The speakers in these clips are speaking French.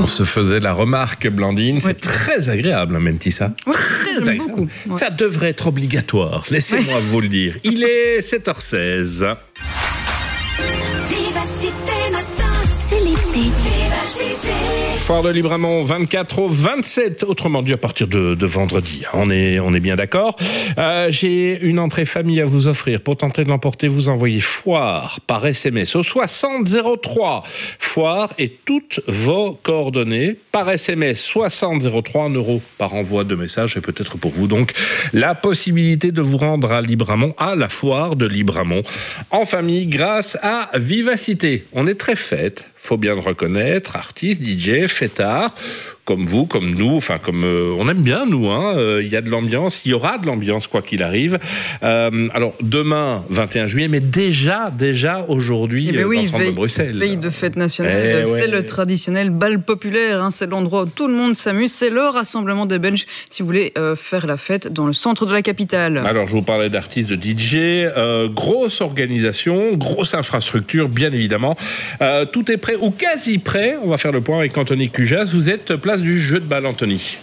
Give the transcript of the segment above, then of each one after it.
On se faisait la remarque, Blandine, c'est très agréable, Mentissa. Ouais, Très agréable. beaucoup. Ouais. Ça devrait être obligatoire, laissez-moi vous le dire. Il est 7h16. Vivacité Matin, c'est l'été. Vivacité. Foire de Libramont, 24 au 27, autrement dit à partir de vendredi. On est bien d'accord. J'ai une entrée famille à vous offrir. Pour tenter de l'emporter, vous envoyez foire par SMS au 6003. Foire et toutes vos coordonnées par SMS 6003, €1 par envoi de message. Et peut-être pour vous donc la possibilité de vous rendre à Libramont, à la foire de Libramont, en famille grâce à Vivacité. On est très fête. Faut bien le reconnaître, artistes, DJ, fêtards, comme vous, comme nous, enfin comme on aime bien nous. Il y a de l'ambiance, il y aura de l'ambiance quoi qu'il arrive. Alors demain, 21 juillet, mais déjà aujourd'hui, dans le centre de Bruxelles. Veille de fête nationale, c'est le traditionnel bal populaire. C'est l'endroit où tout le monde s'amuse. C'est le rassemblement des Belges si vous voulez faire la fête dans le centre de la capitale. Alors je vous parlais d'artistes, de DJ, grosse organisation, grosse infrastructure, bien évidemment. Tout est prêt ou quasi prêt. On va faire le point avec Anthony Cujas. Vous êtes place du jeu de balle, Anthony.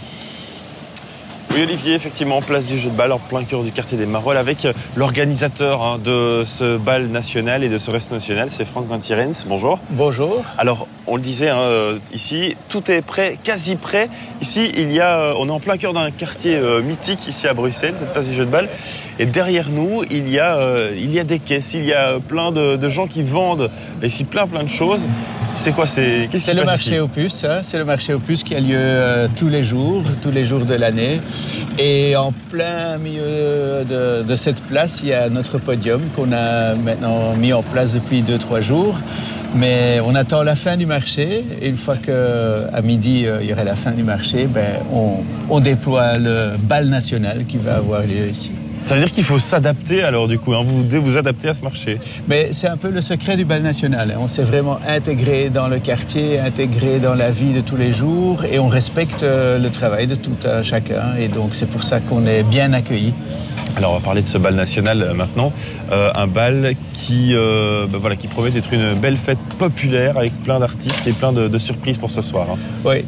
Oui, Olivier, effectivement, place du jeu de balle en plein cœur du quartier des Marolles avec l'organisateur de ce bal national et de ce resto national, c'est Franck Van Tierens. Bonjour. Bonjour. Alors, on le disait ici, tout est prêt, quasi prêt. Ici, on est en plein cœur d'un quartier mythique ici à Bruxelles, cette place du jeu de balle. Et derrière nous, il y a des caisses, il y a plein de gens qui vendent ici plein de choses. C'est quoi? C'est le marché Opus. C'est le marché Opus qui a lieu tous les jours de l'année. Et en plein milieu de cette place, il y a notre podium qu'on a maintenant mis en place depuis 2-3 jours. Mais on attend la fin du marché. Et une fois qu'à midi, il y aura la fin du marché, on déploie le bal national qui va avoir lieu ici. Ça veut dire qu'il faut s'adapter alors du coup, vous devez vous adapter à ce marché. Mais c'est un peu le secret du bal national. On s'est vraiment intégré dans le quartier, intégré dans la vie de tous les jours et on respecte le travail de tout un chacun et donc c'est pour ça qu'on est bien accueillis. Alors on va parler de ce bal national maintenant, un bal qui promet d'être une belle fête populaire avec plein d'artistes et plein de surprises pour ce soir. Oui,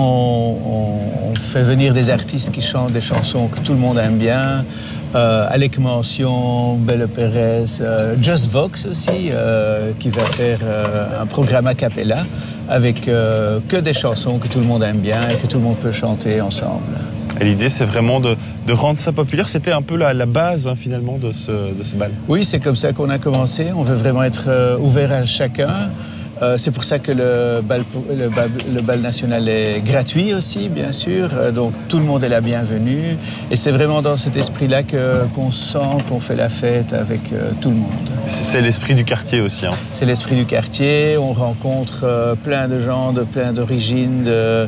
on fait venir des artistes qui chantent des chansons que tout le monde aime bien. Alec Mention, Belle Pérez, Just Vox aussi, qui va faire un programme a cappella avec que des chansons que tout le monde aime bien et que tout le monde peut chanter ensemble. Et l'idée, c'est vraiment de rendre ça populaire. C'était un peu la base, finalement, de ce bal. Oui, c'est comme ça qu'on a commencé. On veut vraiment être ouvert à chacun. C'est pour ça que le bal national est gratuit aussi, bien sûr. Donc, tout le monde est la bienvenue. Et c'est vraiment dans cet esprit-là qu'on sent qu'on fait la fête avec tout le monde. C'est l'esprit du quartier aussi. C'est l'esprit du quartier. On rencontre plein de gens de plein d'origines, de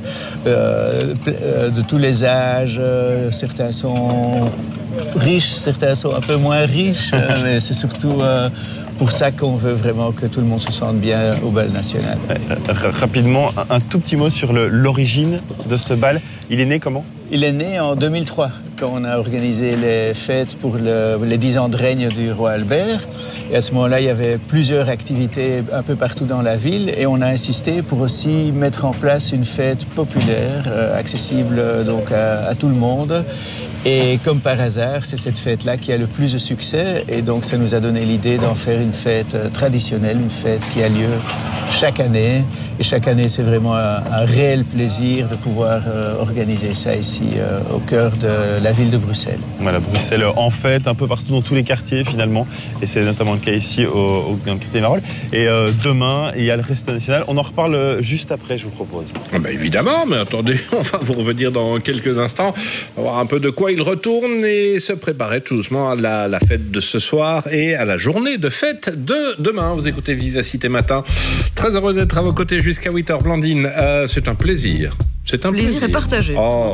tous les âges. Certains sont riches, certains sont un peu moins riches. Mais c'est surtout pour ça qu'on veut vraiment que tout le monde se sente bien au bal national. Rapidement, un tout petit mot sur l'origine de ce bal. Il est né comment? Il est né en 2003, quand on a organisé les fêtes pour les 10 ans de règne du roi Albert. Et à ce moment-là, il y avait plusieurs activités un peu partout dans la ville. Et on a insisté pour aussi mettre en place une fête populaire, accessible donc à tout le monde. Et comme par hasard, c'est cette fête-là qui a le plus de succès. Et donc, ça nous a donné l'idée d'en faire une fête traditionnelle, une fête qui a lieu chaque année. Et chaque année, c'est vraiment un réel plaisir de pouvoir organiser ça ici, au cœur de la ville de Bruxelles. Voilà, Bruxelles en fête, un peu partout dans tous les quartiers finalement. Et c'est notamment le cas ici dans le quartier des Marolles. Et demain, il y a le resto national. On en reparle juste après, je vous propose. Évidemment, mais attendez, on va vous revenir dans quelques instants. On va voir un peu de quoi il retourne et se préparer tout doucement à la fête de ce soir et à la journée de fête de demain. Vous écoutez Vivacité Matin. Très heureux d'être à vos côtés jusqu'à 8h, Blandine. C'est un plaisir. C'est un plaisir. Plaisir est partagé.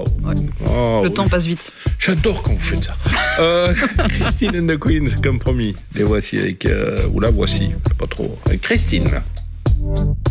Le temps passe vite. J'adore quand vous faites ça. Christine and the Queens, comme promis. Les voici avec... ou la voici, pas trop. Avec Christine.